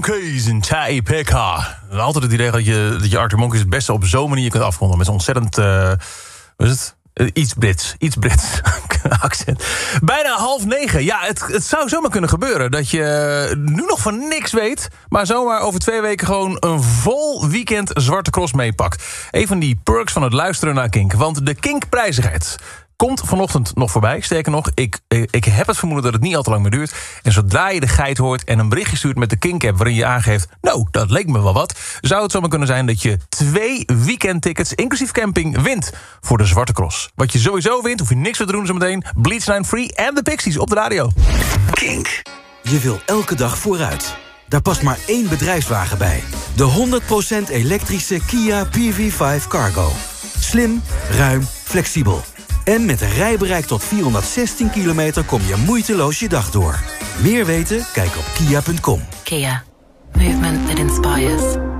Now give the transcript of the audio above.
Monkeys in Taipeka. Altijd het idee dat je Arctic Monkeys het beste op zo'n manier kunt afkonden. Met zo'n ontzettend... wat is het? Iets Brits accent. Bijna 8:30. Ja, het zou zomaar kunnen gebeuren dat je nu nog van niks weet, maar zomaar over 2 weken gewoon een vol weekend Zwarte Cross meepakt. Een van die perks van het luisteren naar Kink. Want de Kink-prijzigheid komt vanochtend nog voorbij. Sterker nog, ik heb het vermoeden dat het niet al te lang meer duurt. En zodra je de geit hoort en een berichtje stuurt met de Kink-app waarin je aangeeft, nou, dat leek me wel wat, zou het zomaar kunnen zijn dat je 2 weekendtickets, inclusief camping, wint voor de Zwarte Cross. Wat je sowieso wint, hoef je niks te doen zometeen. Bleach 9 Free en de Pixies op de radio. Kink. Je wil elke dag vooruit. Daar past maar 1 bedrijfswagen bij. De 100% elektrische Kia PV5 Cargo. Slim, ruim, flexibel. En met een rijbereik tot 416 kilometer kom je moeiteloos je dag door. Meer weten? Kijk op kia.com. Kia. Movement that inspires.